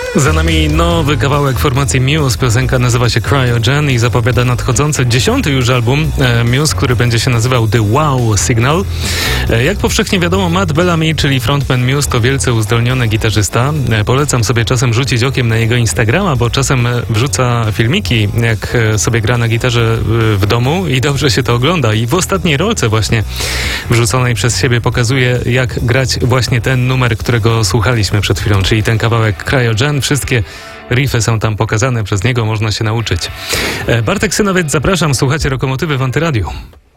Za nami nowy kawałek formacji Muse. Piosenka nazywa się Cryogen i zapowiada nadchodzący 10. już album Muse, który będzie się nazywał The Wow Signal. Jak powszechnie wiadomo, Matt Bellamy, czyli frontman Muse, to wielce uzdolniony gitarzysta. Polecam sobie czasem rzucić okiem na jego Instagrama, bo czasem wrzuca filmiki, jak sobie gra na gitarze w domu i dobrze się to ogląda. I w ostatniej rolce właśnie wrzuconej przez siebie pokazuje, jak grać właśnie ten numer, którego słuchaliśmy przed chwilą, czyli ten kawałek Cryogen. Wszystkie riffy są tam pokazane przez niego, można się nauczyć. Bartek Synowiec, zapraszam, słuchacie Lokomotywy w Antyradiu.